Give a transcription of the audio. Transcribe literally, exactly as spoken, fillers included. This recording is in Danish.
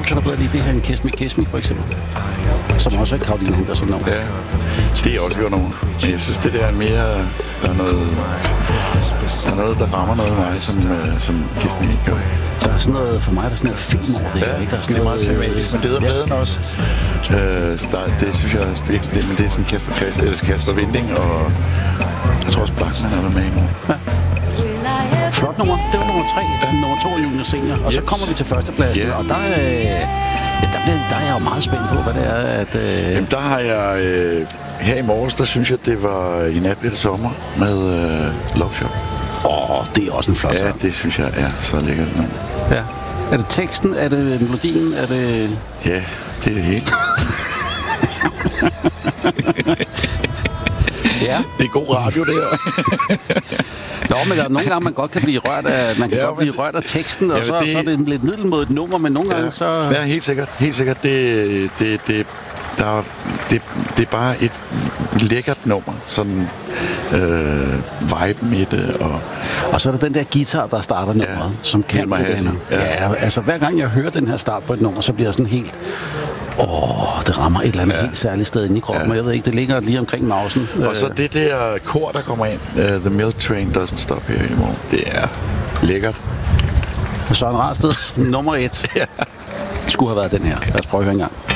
kan du bedre lide det her end Kiss Me, Kiss Me, for eksempel? Som også er Caroline Henderson nummer. Ja, det er også godt nummer. Men jeg synes, det der er mere... Der er noget, der, er noget, der rammer noget af mig, som, uh, som Kiss Me ikke gør. Så er sådan noget, for mig, der er sådan noget film over det. Ja, ikke? Der er sådan det er meget noget, sympatisk, men det er bedre også. Uh, der, det synes jeg virkelig, det, men det er sådan Kasper Kreds, eller Kasper Vinding, og jeg tror også Blackman er der med endnu. Ja. Flot nummer. Det var nummer tre. Ja. Nummer to er Junior Senior. Og yes. Så kommer vi til førstepladsen, yeah. og der, øh, ja, der, bliver, der er jeg jo meget spændt på, hvad det er, at... Øh... Jamen, der har jeg... Øh, her i morges, der synes jeg, det var I nat blev det sommer med øh, Love Shop. Åh, oh, det er også en flot sang. Ja, det synes jeg er så lækkert nu. Ja. Er det teksten? Er det melodien? Er det... Ja, det er det hele. Ja. Det er god radio, det her. Nå, men der er nogle gange, man godt kan blive rørt af, man kan ja, godt blive rørt af teksten, og ja, så, det... så er det lidt middelmådigt nummer, men nogle gange ja. så... Ja, helt sikkert. Helt sikkert. Det, det, det, der, det, det er bare et lækkert nummer. Sådan øh, viben i det. Og, og så er det den der guitar, der starter nummeret, ja, som kan mig ja. ja, altså hver gang jeg hører den her start på et nummer, så bliver jeg sådan helt... Åh, oh, det rammer et eller andet ja. helt særligt sted inde i kroppen. Ja. Jeg ved ikke, det ligger lige omkring mausen. Og så det der kor, der kommer ind. Uh, The Milk Train Doesn't Stop Here Anymore. Det er lækkert. Søren Rasteds nummer et. Ja. Skulle have været den her. Lad os prøve at høre en gang.